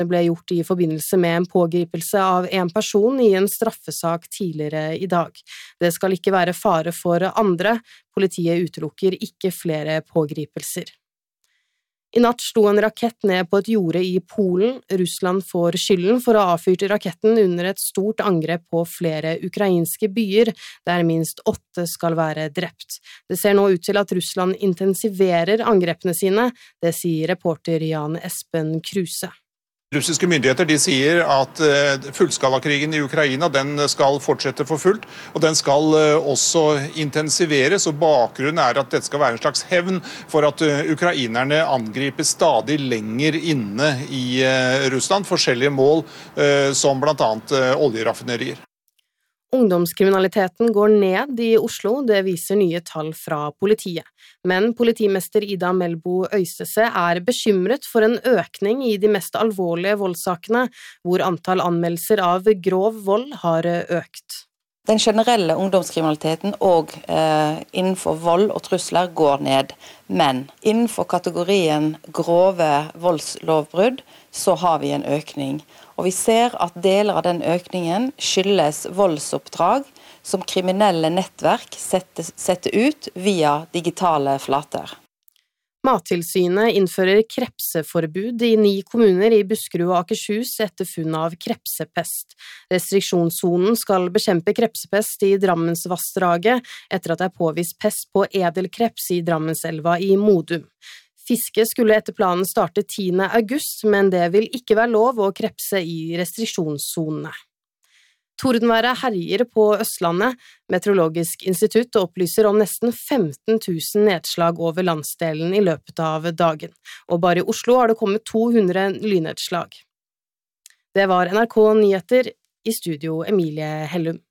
Det ble gjort i forbindelse med en pågripelse av en person i en straffesak tidligere i dag. Det skal ikke være fare for andre. Politiet utelukker ikke flere pågripelser. I natt slo en rakett ned på et jorde i Polen. Russland får skylden for å ha avfyrt raketten under et stort angrep på flere ukrainske byer, der minst 8 skal være drept. Det ser nå ut til at Russland intensiverer angrepene sine, det sier reporter Jan Espen Kruse. Russiske myndigheter de sier at fullskalakrigen i Ukraina den skal fortsette for fullt, og den skal også intensiveres, og bakgrunnen er at dette skal være en slags hevn for at ukrainerne angriper stadig lenger inne i Russland, forskjellige mål som blant annet oljeraffinerier. Ungdomskriminaliteten går ned i Oslo, det viser nye tall fra politiet. Men politimester Ida Melbo Øystese er bekymret for en økning i de mest alvorlige voldssakene, hvor antall anmeldelser av grov vold har økt. Den generelle ungdomskriminaliteten og innenfor vold og trusler går ned, men innenfor kategorien grove voldslovbrudd så har vi en økning. Og vi ser at deler av den økningen skyldes voldsoppdrag som kriminelle nettverk setter ut via digitale flater. Mattilsynet innfører krepseforbud i 9 kommuner i Buskerud og Akershus etter funn av krepsepest. Restriksjonssonen skal bekjempe krepsepest i Drammensvassdraget etter at det er påvist pest på edelkreps i Drammenselva i Modum. Fiske skulle etter planen starte 10. august, men det vil ikke være lov å krepse i restriksjonssonene. Tordenværet herjer på Østlandet. Meteorologisk institutt opplyser om nesten 15 000 nedslag over landsdelen i løpet av dagen, og bare i Oslo har det kommet 200 lynnedslag. Det var NRK Nyheter, i studio Emilie Hellum.